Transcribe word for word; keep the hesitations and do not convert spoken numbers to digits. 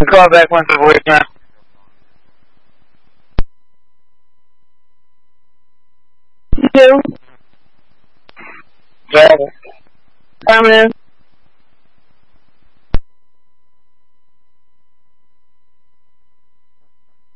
The call back went to voicemail. You? Yeah. I'm in.